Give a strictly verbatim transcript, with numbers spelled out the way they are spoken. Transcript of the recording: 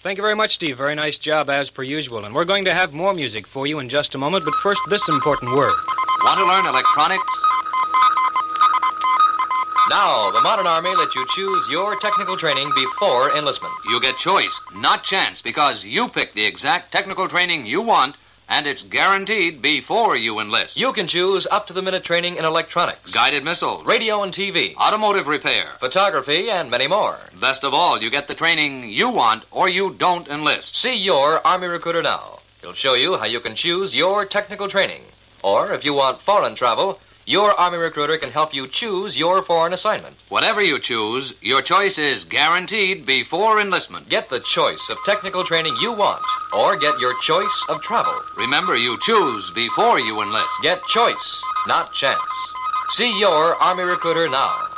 Thank you very much, Steve. Very nice job, as per usual. And we're going to have more music for you in just a moment, but first, this important word. Want to learn electronics? Now, the Modern Army lets you choose your technical training before enlistment. You get choice, not chance, because you pick the exact technical training you want, and it's guaranteed before you enlist. You can choose up-to-the-minute training in electronics, Guided missiles, radio and T V, automotive repair, photography, and many more. Best of all, you get the training you want or you don't enlist. See your Army recruiter now. He'll show you how you can choose your technical training. Or, if you want foreign travel, your Army recruiter can help you choose your foreign assignment. Whatever you choose, your choice is guaranteed before enlistment. Get the choice of technical training you want, or get your choice of travel. Remember, you choose before you enlist. Get choice, not chance. See your Army recruiter now.